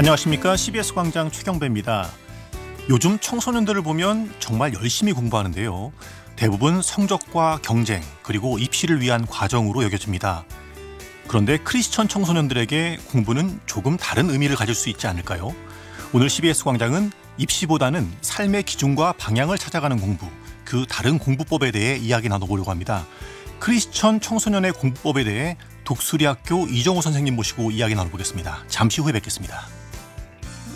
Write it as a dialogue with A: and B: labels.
A: 안녕하십니까. CBS 광장 최경배입니다. 요즘 청소년들을 보면 정말 열심히 공부하는데요. 대부분 성적과 경쟁 그리고 입시를 위한 과정으로 여겨집니다. 그런데 크리스천 청소년들에게 공부는 조금 다른 의미를 가질 수 있지 않을까요? 오늘 CBS 광장은 입시보다는 삶의 기준과 방향을 찾아가는 공부, 그 다른 공부법에 대해 이야기 나눠보려고 합니다. 크리스천 청소년의 공부법에 대해 독수리학교 이정호 선생님 모시고 이야기 나눠보겠습니다. 잠시 후에 뵙겠습니다.